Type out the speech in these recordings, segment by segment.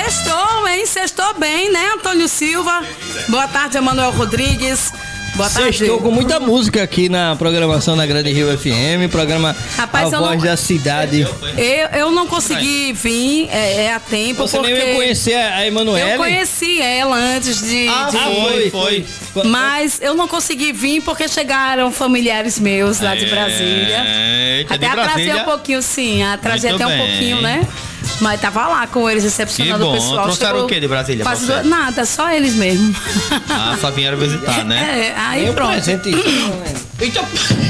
Sextou, hein? Sextou bem, né, Antônio Silva? Boa tarde, Emanuel Rodrigues. Boa tarde. Sextou com muita música aqui na programação da Grande Rio FM, programa Rapaz, A Voz da Cidade. Eu não consegui vir a tempo. Você porque nem veio conhecer a Emanuele? Eu conheci ela antes de... Foi. Mas eu não consegui vir porque chegaram familiares meus lá de Brasília. Até atrasei um pouquinho, sim. Atrasei até um pouquinho, né? Mas tava lá com eles, recepcionando o pessoal. Trouxeram o que de Brasília? Nada, só eles mesmo. Só vieram visitar, né? Aí pronto. Então...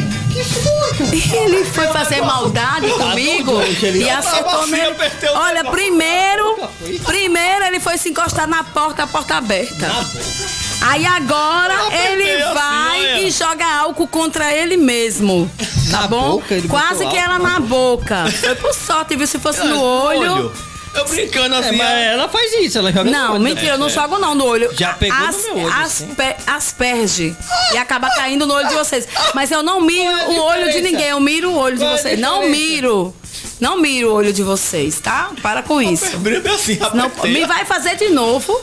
Ele foi fazer maldade comigo e acertou nele. Olha, primeiro ele foi se encostar na porta, a porta aberta. Aí agora ele vai e joga álcool contra ele mesmo. Tá bom? Quase que era na boca. Foi por sorte, viu? Se fosse no olho. Eu brincando assim. Mas ela faz isso, ela joga Não, mentira, eu não jogo não no olho. Já pegou no meu olho, asperge e acaba caindo no olho de vocês. Mas eu não miro o olho de ninguém, eu miro o olho de vocês. Não miro o olho de vocês, tá? Para com isso. Não, me vai fazer de novo.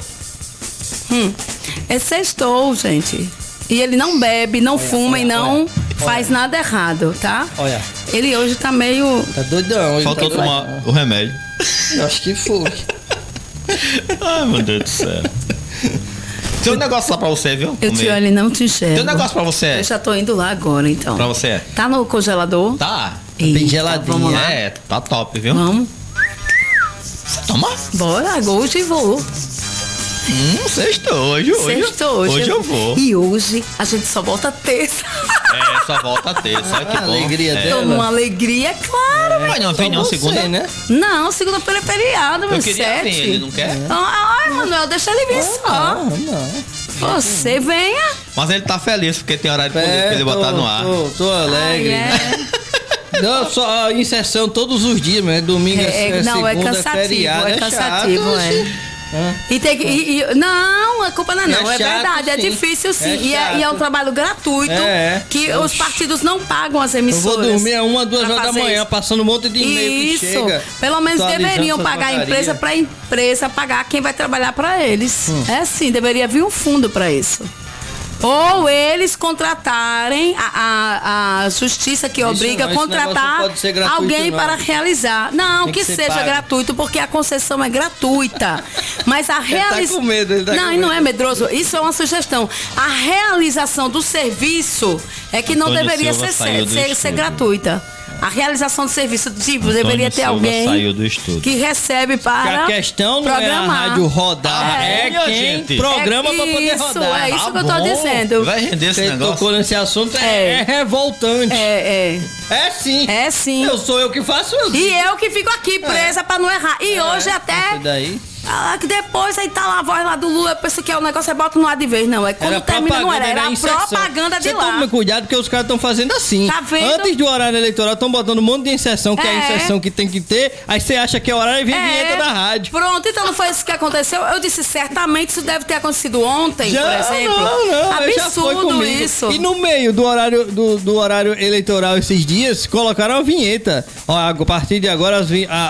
É sextou, gente. E ele não bebe, não fuma e não faz nada errado, tá? Olha. Ele hoje tá meio... Tá doidão. Faltou tomar o remédio. Eu acho que foi. Ai, meu Deus do céu. Tem um negócio lá pra você, viu? Eu te olho e não te enxergo. Tem um negócio pra você. Eu já tô indo lá agora, então. Pra você. Tá no congelador? Tá. Bem geladinho. Vamos lá. Tá top, viu? Vamos. Você toma? Bora, hoje vou. Sextou. Hoje eu vou. E hoje a gente só volta terça. Só volta terça. Olha que bom. Alegria dela. Tô numa alegria, claro. Mas não vem não segunda, né? Não, segunda-feira é feriado, meu. Eu queria vir, ele não quer? Ai, Manuel, deixa ele vir só. Não. Você venha. Mas ele tá feliz porque tem horário político pra ele botar no ar. Tô alegre. Não, só inserção todos os dias, mas domingo não, segunda, é cansativo, feriado, é cansativo, chato, E tem que. Não, a culpa não é não. É chato, verdade, sim. é difícil sim. E chato. é um trabalho gratuito que os partidos não pagam as Eu emissoras. vou dormir a 1, 2 horas da manhã, passando um monte de e-mail que chega. Pelo menos deveriam atualizando pagar a essas empresa pra empresa pagar quem vai trabalhar pra eles. É sim, deveria vir um fundo pra isso. Ou eles contratarem a justiça que obriga a contratar alguém para realizar. Não, que seja gratuito, porque a concessão é gratuita. Mas a realização. Ele tá com medo, não é medroso. Isso é uma sugestão. A realização do serviço é que não deveria ser gratuita. A realização do serviço tipo, deveria ter alguém que recebe para a questão não programar. É a rádio rodar, quem programa para poder rodar. É isso que eu tô dizendo. Vai render esse negócio. Tocou nesse assunto, é revoltante. É sim. É sim. Eu que faço. E eu que fico aqui presa para não errar. E hoje até... Daí. Que depois aí tá lá a voz lá do Lula, eu penso que é o negócio, bota no ar de vez. Não, é quando termina, não era a propaganda de lá. Você toma cuidado porque os caras estão fazendo assim. Tá vendo? Antes do horário eleitoral, estão botando um monte de inserção, que é a inserção que tem que ter, aí você acha que é horário e vem vinheta da rádio. Pronto, então não foi isso que aconteceu. Eu disse, certamente isso deve ter acontecido ontem, por exemplo. Não, absurdo isso. E no meio do horário eleitoral esses dias, colocaram a vinheta. Ó, a partir de agora,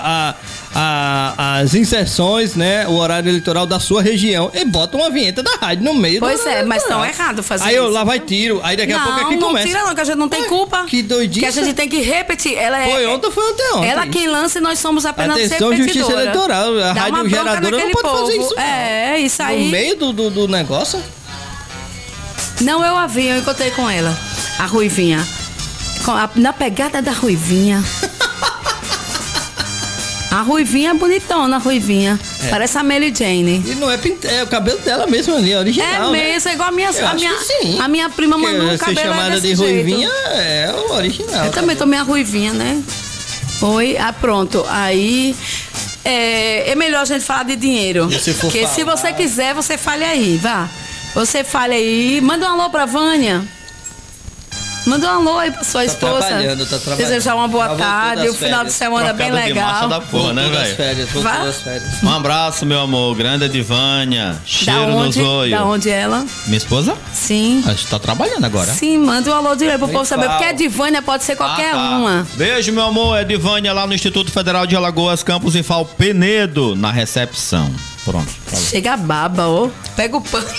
as inserções, né? O horário eleitoral da sua região. E bota uma vinheta da rádio no meio do horário mas estão errado fazer isso. Aí eu lá vai tiro. Aí daqui a pouco é que começa. Não tira não, que a gente não tem culpa. Que doidice. Que a gente tem que repetir. Foi ontem. Ela quem lança e nós somos apenas repetidora. Atenção, Justiça Eleitoral. A rádio geradora não pode fazer isso. Isso aí. No meio do negócio? Não, eu encontrei com ela. A Ruivinha. Na pegada da Ruivinha. A Ruivinha é bonitona, a Ruivinha. Parece a Mary Jane. E não é o cabelo dela mesmo ali, é original. É mesmo, né? É igual a minha prima Manu, o cabelo chamada de Ruivinha é o original. Eu também tomei a Ruivinha, né? Oi, pronto. Aí é melhor a gente falar de dinheiro. Porque se você quiser, você fale aí, vá. Você fale aí. Manda um alô pra Vânia. Manda um alô aí pra sua esposa. Tá trabalhando. Desejar uma boa Já voltou tarde, das um final de férias. semana bem Trocada de marcha legal. da porra, né, velho? Voltou das férias. Um abraço, meu amor. Grande Edivânia. Cheiro nos olhos. Da onde ela? Minha esposa? Sim. A gente tá trabalhando agora. Sim, manda um alô direito pro povo saber, qual? porque a Divânia pode ser qualquer uma. Beijo, meu amor. Edivânia lá no Instituto Federal de Alagoas, campus em Penedo, na recepção. Pronto. Falou. Chega a baba, ó. Pega o pano.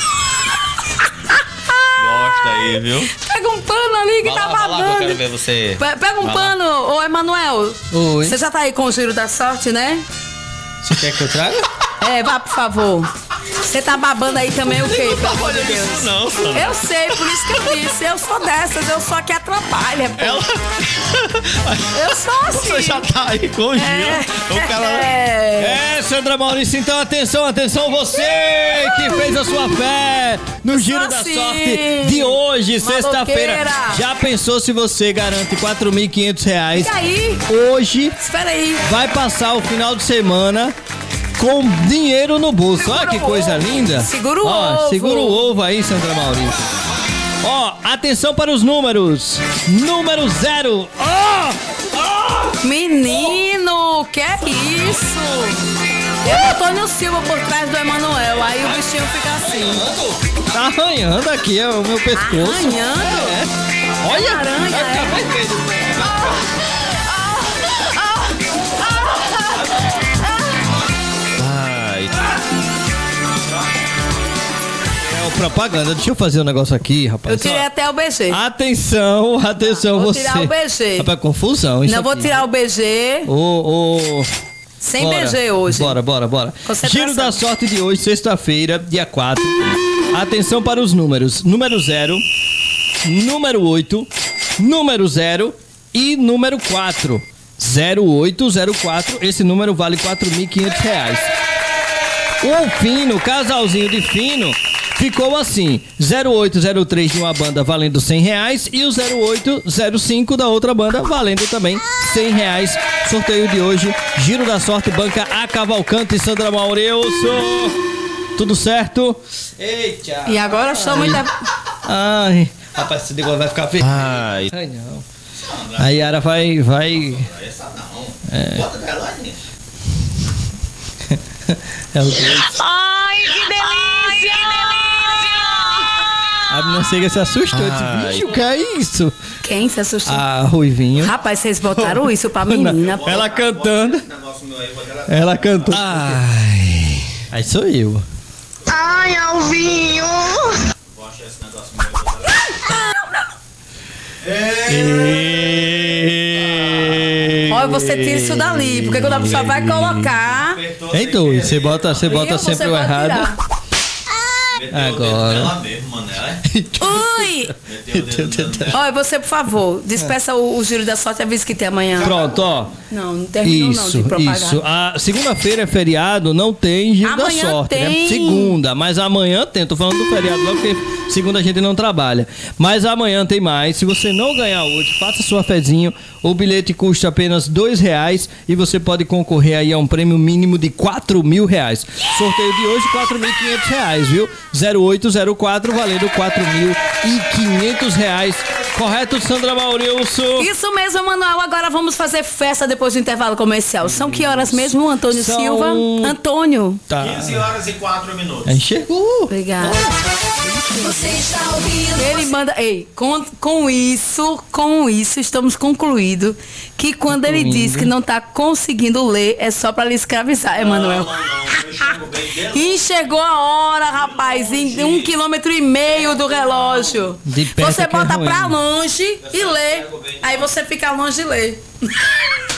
Gosta aí, viu? Pega um pano ali que tá Vai lá, que eu babando. quero ver você. Pega um Vai pano, ô Emanuel. Oi. Você já tá aí com o giro da sorte, né? Você quer que eu traga? Vá, por favor. Você tá babando aí também o quê, pelo amor de Deus? Não, Sandra. Eu sei, por isso que eu disse. Eu sou dessas, eu sou a que atrapalha, pô. Eu sou assim. Você já tá aí com o giro. O cara... Sandra Maurício, então atenção, você que fez a sua fé no Giro da assim, Sorte de hoje, sexta-feira. maloqueira. Já pensou se você garante R$4.500 E aí? hoje? Espera aí. Vai passar o final de semana com dinheiro no bolso. Olha que coisa linda. Segura o ovo. Segura o ovo aí, Sandra Maurício. Ó, atenção para os números. Número 0. Menino, que é isso? Eu Antônio Silva por trás do Emanuel. Aí o bichinho fica assim. Tá arranhando aqui o meu pescoço. Arranhando? Olha, aranha, vai ficar mais medo. Propaganda, deixa eu fazer um negócio aqui, rapaz. Eu tirei até o BG. Atenção, vou você. tirar o BG. Rapaz, confusão isso Não vou aqui. tirar o BG. Sem Bora. BG hoje. Bora. Concentração. Giro da sorte de hoje, sexta-feira, dia 4. Atenção para os números. Número 0, número 8, número 0 e número 4. 0804, esse número vale R$4.500. O fino, casalzinho de fino, ficou assim: 0803 de uma banda valendo R$100 e o 0805 da outra banda valendo também R$100. Sorteio de hoje, Giro da Sorte, banca A Cavalcante, Sandra Maurício. Tudo certo? Eita. E agora só muita... Ai, rapaz, esse negócio vai ficar feio. Ai, não. A Yara vai... Essa não. Bota dela aí. É o dois. Ai, que delícia! A menina chega se assustou. Eu disse, bicho, que é isso? Quem se assustou? A Ruivinho. Rapaz, vocês botaram isso pra menina. pô. Ela cantando. Ela cantou. Ai. Aí sou eu. Ai, Alvinho! Vou achar esse negócio meu. Olha, você tira isso dali, porque quando a pessoa vai colocar... Então, você bota Viu? sempre Você o pode errado. tirar. Agora. Ela mesmo, mano. Ela Ui! meteu o dedo no... Olha, você, por favor, despeça o Giro da Sorte e avise que tem amanhã. Pronto, ó. Não terminou não de propagar. Isso. A segunda-feira é feriado, não tem Giro da Amanhã Sorte, né? tem. Segunda, mas amanhã tem. Tô falando do feriado lá porque segunda a gente não trabalha. Mas amanhã tem mais. Se você não ganhar hoje, faça sua fezinho. O bilhete custa apenas R$2 e você pode concorrer aí a um prêmio mínimo de R$4.000. Sorteio de hoje, R$4.500, viu? 0804 valendo R$4.500. Correto, Sandra Maurício? Isso mesmo, Manuel. Agora vamos fazer festa depois do intervalo comercial. São que horas mesmo, Antônio São- Silva? Antônio. Tá. 15 horas e 4 minutos. Enxergou. Obrigada. Você está ouvindo? Ele manda. Ei, com isso, estamos concluídos que quando ele diz que não tá conseguindo ler, é só pra lhe escravizar, Emanuel. Não, eu enxergo bem dentro. E chegou a hora, rapaz, em 1,5 km do relógio. De perto Você é que é bota ruim. pra longe e lê. Aí você fica longe e lê.